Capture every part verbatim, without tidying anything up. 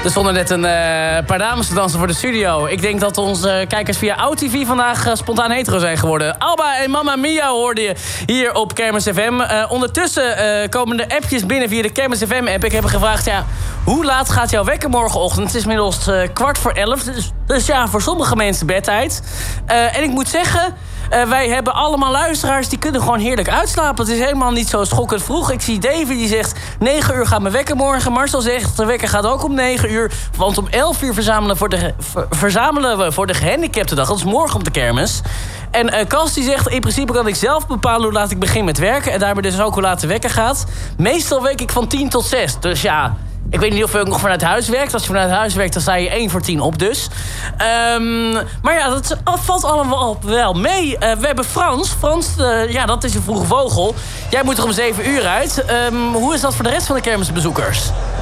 Er stonden net een uh, paar dames te dansen voor de studio. Ik denk dat onze kijkers via O T V vandaag uh, spontaan hetero zijn geworden. Alba en Mamma Mia hoorde je hier op Kermis F M. Uh, ondertussen uh, komen de appjes binnen via de Kermis F M-app. Ik heb gevraagd, ja, hoe laat gaat jouw wekker morgenochtend? Het is inmiddels uh, kwart voor elf. Dus, dus ja, voor sommige mensen bedtijd. Uh, en ik moet zeggen... Uh, wij hebben allemaal luisteraars die kunnen gewoon heerlijk uitslapen. Het is helemaal niet zo schokkend vroeg. Ik zie David die zegt negen uur gaat mijn wekker morgen. Marcel zegt de wekker gaat ook om negen uur. Want om elf uur verzamelen, voor de, ver, verzamelen we voor de gehandicaptendag. Dat is morgen op de kermis. En uh, Cas die zegt in principe kan ik zelf bepalen hoe laat ik begin met werken. En daarbij dus ook hoe laat de wekker gaat. Meestal werk ik van tien tot zes. Dus ja... Ik weet niet of je ook nog vanuit huis werkt. Als je vanuit huis werkt, dan sta je één voor tien op dus. Um, maar ja, dat valt allemaal wel mee. Uh, we hebben Frans. Frans, uh, ja, dat is een vroege vogel. Jij moet er om zeven uur uit. Um, hoe is dat voor de rest van de kermisbezoekers?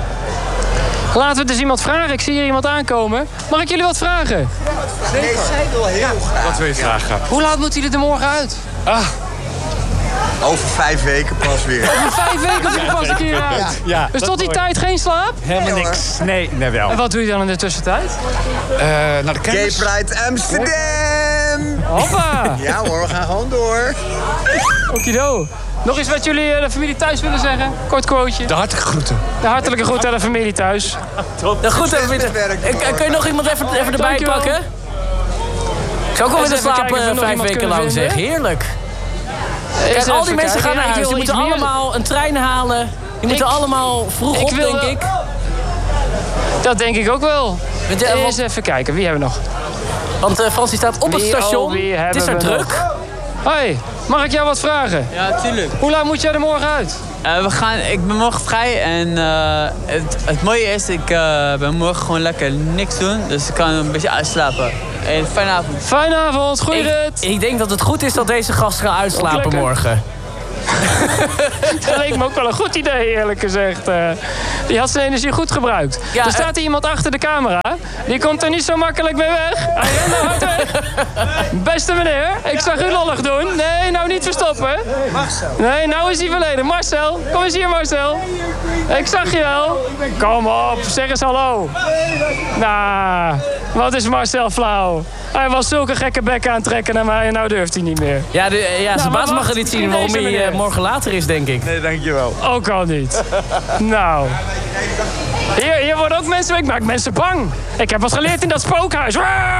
Laten we dus iemand vragen. Ik zie hier iemand aankomen. Mag ik jullie wat vragen? Nee, zij wil heel graag. Wat wil je vragen? Hoe laat moeten jullie er morgen uit? Ah. Over vijf weken pas weer. Over vijf weken moet je pas een keer uit. Ja, ja, dus tot die mooi. tijd geen slaap? Helemaal nee, niks. Nee, nee wel. En wat doe je dan in de tussentijd? Uh, naar de kermis. Gay Pride Amsterdam! Hoppa! Ja hoor, we gaan gewoon door. Okido. Nog iets wat jullie de familie thuis willen zeggen? Kort quoteje. De hartelijke groeten. De hartelijke groeten aan de familie thuis. Ja, goed, even, kun je nog iemand even, even erbij Dankjewel. pakken? Ik zou ook wel willen slapen vijf weken lang, vinden. zeg. Heerlijk. Eens Kijk, al die even mensen kijken. gaan naar Ja, ik huis. Die wil moeten iets meer- allemaal een trein halen. Die moeten Ik- allemaal vroeg ik op, wil denk wel- ik. Dat denk ik ook wel. Want, ja, want- Eens even kijken, wie hebben we nog? Want uh, Frans die staat op het Wie- station. oh, wie Het hebben is er we druk. nog? Hoi, mag ik jou wat vragen? Ja, tuurlijk. Hoe laat moet jij er morgen uit? Uh, we gaan, ik ben morgen vrij en uh, het, het mooie is, ik uh, ben morgen gewoon lekker niks doen. Dus ik kan een beetje uitslapen. En fijne avond. Fijne avond, goeie Ik, rit. ik denk dat het goed is dat deze gast gaat uitslapen lekker. morgen. Dat leek me ook wel een goed idee, eerlijk gezegd. Uh, die had zijn energie goed gebruikt. Ja, er staat uh, hier iemand achter de camera. Die komt er niet zo makkelijk mee weg. Hij rent nou hard weg. Beste meneer, ik zag u lollig doen. Nee, nou niet verstoppen. Marcel. Nee, nou is hij verleden. Marcel, kom eens hier, Marcel. Ik zag je wel. Kom op, zeg eens hallo. Nou, wat is Marcel flauw. Hij was zulke gekke bekken aan het trekken naar mij en nou durft hij niet meer. Ja, de, ja zijn Nou, maar baas mag er wacht, niet zien deze waarom hij meneer. uh, morgen later is, denk ik. Nee, dankjewel. Ook al niet. Nou. Hier, hier worden ook mensen... Ik maak mensen bang. Ik heb wat geleerd in dat spookhuis.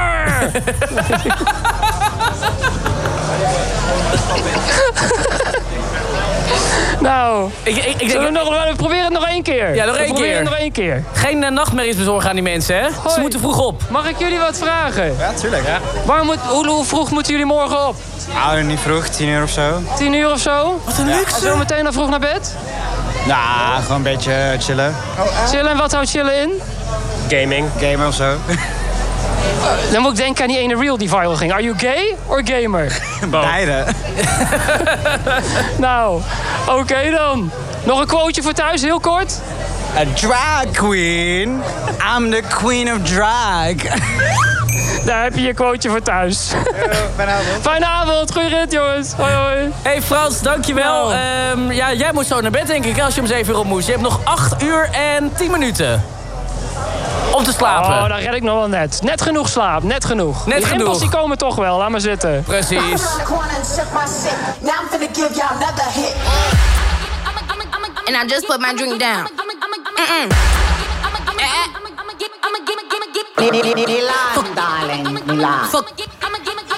Nou, Ik, ik, ik zullen we, denk, nog, we proberen het nog één keer. Ja, nog We één proberen keer. het nog één keer. geen uh, nachtmerries bezorgen aan die mensen, hè? Ze Hoi. moeten vroeg op. Mag ik jullie wat vragen? Ja, tuurlijk. Ja. Waar moet, hoe, hoe vroeg moeten jullie morgen op? Nou, niet vroeg, tien uur of zo. Tien uur of zo? Wat een En luxe. zo meteen dan vroeg naar bed? Nou, gewoon een beetje chillen. Chillen, en wat houdt chillen in? Gaming. Gamen of zo. Dan moet ik denken aan die ene reel die viral ging. Are you gay or gamer? Beide. Nou, oké okay dan. Nog een quoteje voor thuis, heel kort. A drag queen. I'm the queen of drag. Daar heb je je quoteje voor thuis. Fijne avond. Fijne avond, goeie rit jongens. Hoi hoi. Hey Frans, dankjewel. Nou. Um, ja, jij moet zo naar bed, denk ik, als je om zeven uur op moest. Je hebt nog acht uur en tien minuten. Om te slapen. Oh, dan red ik nog wel net. Net genoeg slaap, net genoeg. Net die genoeg. rimpels die komen toch wel, laat maar zitten. Precies. And I just put my drink down. Mm-mm. Milan, darling, Milan. Fuck.